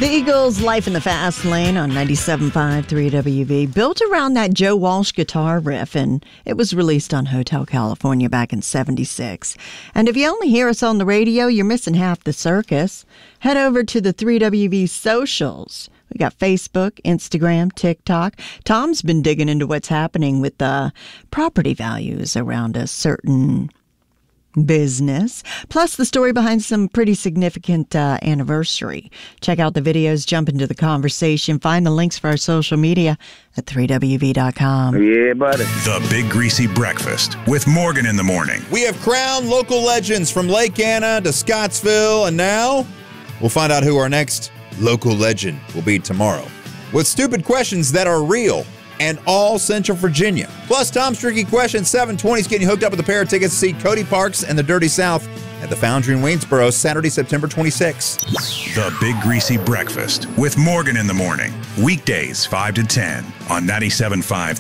The Eagles' Life in the Fast Lane on 97.5 3WV, built around that Joe Walsh guitar riff, and it was released on Hotel California back in '76. And if you only hear us on the radio, you're missing half the circus. Head over to the 3WV socials. We got Facebook, Instagram, TikTok. Tom's been digging into what's happening with the property values around a certain business, plus the story behind some pretty significant anniversary. Check out the videos, jump into the conversation, find the links for our social media at 3WV.com. Yeah, buddy. The Big Greasy Breakfast with Morgan in the morning. We have crowned local legends from Lake Anna to Scottsville, and now we'll find out who our next local legend will be tomorrow. With stupid questions that are real and all Central Virginia. Plus, Tom's Tricky Question 720 is getting you hooked up with a pair of tickets to see Cody Parks and the Dirty South at the Foundry in Waynesboro, Saturday, September 26th. The Big Greasy Breakfast with Morgan in the morning. Weekdays 5 to 10 on 97.5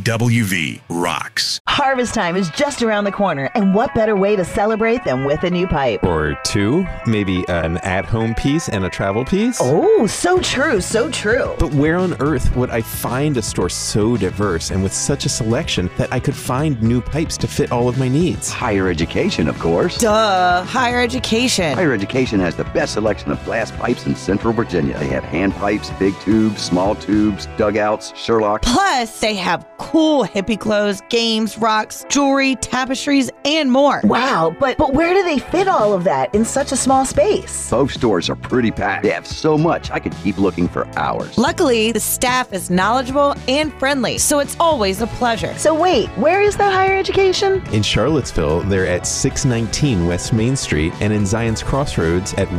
3WV Rocks. Harvest time is just around the corner, and what better way to celebrate than with a new pipe? Or two, maybe an at-home piece and a travel piece. Oh, so true, so true. But where on earth would I find a store so diverse and with such a selection that I could find new pipes to fit all of my needs? Higher education, of course. Duh, higher education. Higher education has the best selection of glass pipes in Central Virginia. They have hand pipes, big tubes, small tubes, dugouts, Sherlock. Plus, they have cool hippie clothes, games, rocks, jewelry, tapestries, and more. Wow, but where do they fit all of that in such a small space? Both stores are pretty packed. They have so much, I could keep looking for hours. Luckily, the staff is knowledgeable and friendly, so it's always a pleasure. So wait, where is the higher education? In Charlottesville, they're at 619 West Main Street, and in Zion's Crossroads at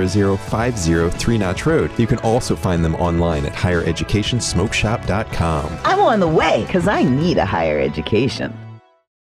10050 Three Notch Road. You can also find them online at highereducationsmokeshop.com. I'm on the way, because I need a higher education.